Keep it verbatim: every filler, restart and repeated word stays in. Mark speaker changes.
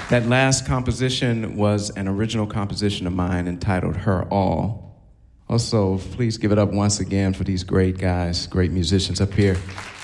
Speaker 1: That last composition was an original composition of mine entitled Her All. Also, please give it up once again for these great guys, great musicians up here.